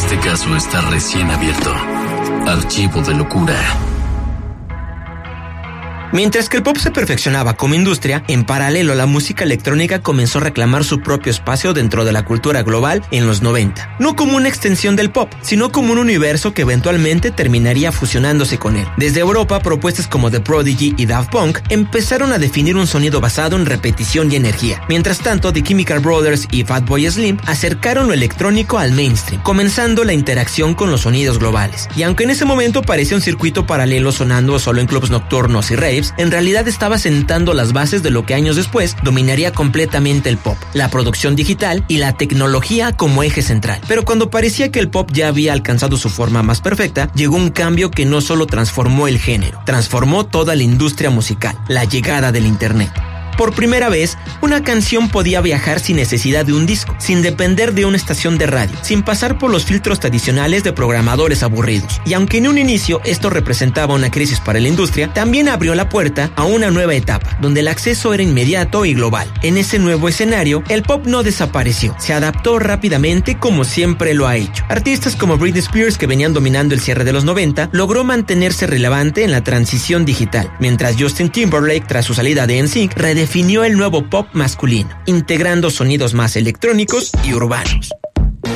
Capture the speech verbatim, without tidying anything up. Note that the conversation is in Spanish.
Este caso está recién abierto. Archivo de locura. Mientras que el pop se perfeccionaba como industria, en paralelo la música electrónica comenzó a reclamar su propio espacio dentro de la cultura global en los noventa. No como una extensión del pop, sino como un universo que eventualmente terminaría fusionándose con él. Desde Europa, propuestas como The Prodigy y Daft Punk empezaron a definir un sonido basado en repetición y energía. Mientras tanto, The Chemical Brothers y Fatboy Slim acercaron lo electrónico al mainstream, comenzando la interacción con los sonidos globales. Y aunque en ese momento parecía un circuito paralelo sonando solo en clubs nocturnos y raves, en realidad estaba sentando las bases de lo que años después dominaría completamente el pop, la producción digital y la tecnología como eje central. Pero cuando parecía que el pop ya había alcanzado su forma más perfecta, llegó un cambio que no solo transformó el género, transformó toda la industria musical: la llegada del internet. Por primera vez, una canción podía viajar sin necesidad de un disco, sin depender de una estación de radio, sin pasar por los filtros tradicionales de programadores aburridos. Y aunque en un inicio esto representaba una crisis para la industria, también abrió la puerta a una nueva etapa, donde el acceso era inmediato y global. En ese nuevo escenario, el pop no desapareció, se adaptó rápidamente como siempre lo ha hecho. Artistas como Britney Spears, que venían dominando el cierre de los noventa, logró mantenerse relevante en la transición digital, mientras Justin Timberlake, tras su salida de N Sync, redefinió el nuevo pop masculino, integrando sonidos más electrónicos y urbanos.